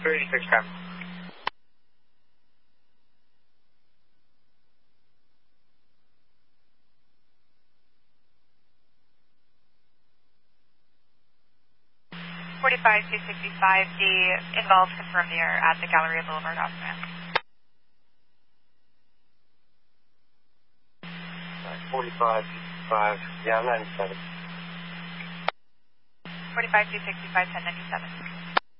36 time. Forty-five 265D involved, confirm that you're at the Galleria Boulevard Osman. 45 5, yeah, 97. 45 265 1097.